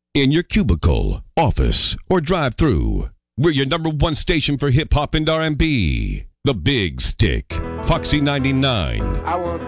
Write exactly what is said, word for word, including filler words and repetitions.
In your cubicle, office, or drive-through, we're your number one station for hip-hop and R and B. The Big Stick, Foxy ninety-nine. I want